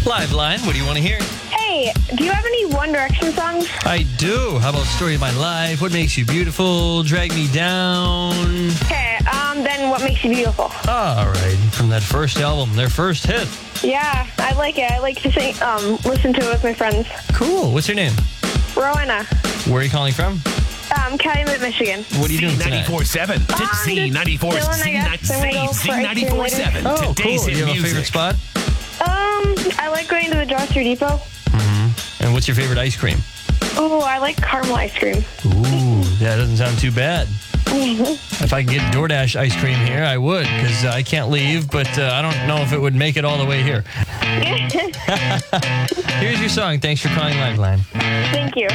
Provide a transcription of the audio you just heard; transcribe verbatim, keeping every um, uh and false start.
Live line, what do you want to hear? Hey, do you have any One Direction songs? I do. How about Story of My Life? What Makes You Beautiful? Drag Me Down? Okay, um, then What Makes You Beautiful? All right, from that first album, their first hit. Yeah, I like it. I like to sing, um, listen to it with my friends. Cool. What's your name? Rowena, Where are you calling from? um, Calumet, Michigan. What are you doing Z tonight? ninety-four point seven to Um, Z just ninety-four chilling, I Z guess. I'm gonna go Z for ice cream ninety-four point seven. Oh, Today's cool. hit You have a music. favorite spot? Um, I like going to the Dresser Depot. And what's your favorite ice cream? Oh, I like caramel ice cream. Ooh, that doesn't sound too bad. If I could get DoorDash ice cream here, I would, because uh, I can't leave, but uh, I don't know if it would make it all the way here. Here's your song. Thanks for calling Liveline. Thank you.